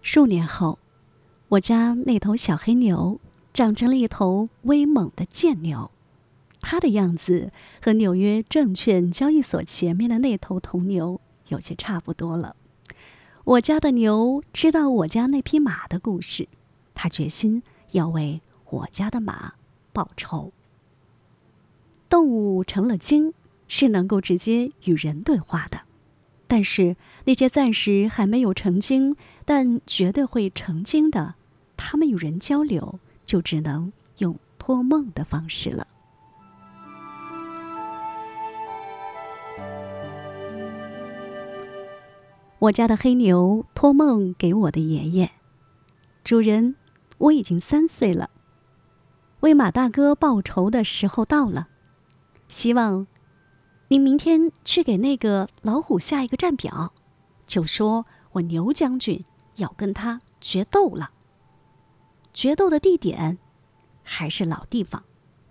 数年后，我家那头小黑牛长成了一头威猛的健牛，它的样子和纽约证券交易所前面的那头铜牛有些差不多了。我家的牛知道我家那匹马的故事，它决心要为我家的马报仇。动物成了精，是能够直接与人对话的，但是那些暂时还没有成精，但绝对会成精的，它们与人交流就只能用托梦的方式了。我家的黑牛托梦给我的爷爷：主人，我已经3岁了，为马大哥报仇的时候到了，希望您明天去给那个老虎下一个战表，就说我牛将军要跟他决斗了。决斗的地点还是老地方。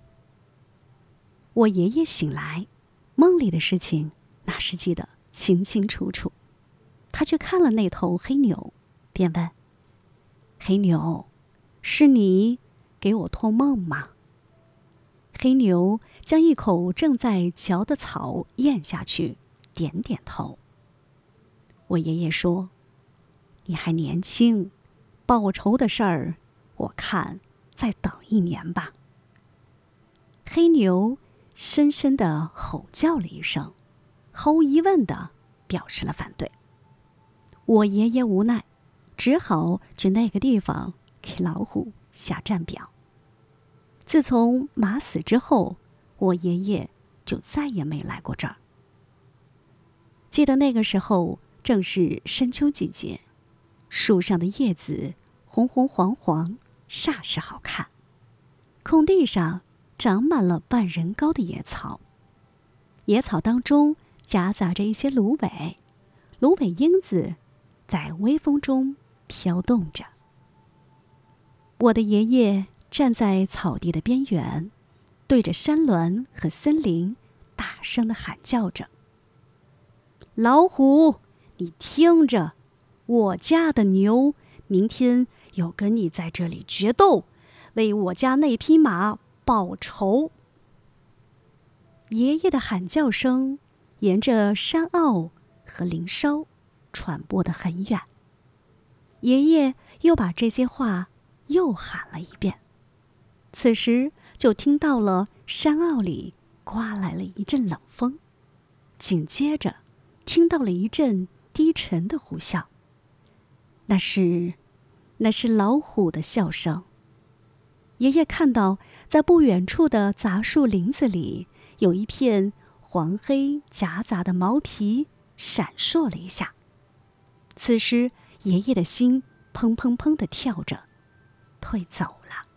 我爷爷醒来，梦里的事情那是记得清清楚楚。他去看了那头黑牛，便问：黑牛，是你给我托梦吗？黑牛将一口正在嚼的草咽下去，点点头。我爷爷说：你还年轻，报仇的事儿我看再等1年吧。黑牛深深地吼叫了一声，毫无疑问地表示了反对。我爷爷无奈，只好去那个地方给老虎下战表。自从马死之后，我爷爷就再也没来过这儿。记得那个时候正是深秋季节，树上的叶子红红黄黄，煞是好看。空地上长满了半人高的野草，野草当中夹杂着一些芦苇，芦苇缨子在微风中飘动着。我的爷爷站在草地的边缘，对着山峦和森林大声地喊叫着：老虎，你听着，我家的牛明天要跟你在这里决斗，为我家那匹马报仇。爷爷的喊叫声沿着山坳和林梢传播得很远。爷爷又把这些话又喊了一遍，此时就听到了山坳里刮来了一阵冷风，紧接着听到了一阵低沉的呼啸，那是老虎的笑声。爷爷看到在不远处的杂树林子里，有一片黄黑夹杂的毛皮闪烁了一下。此时爷爷的心砰砰砰地跳着，退走了。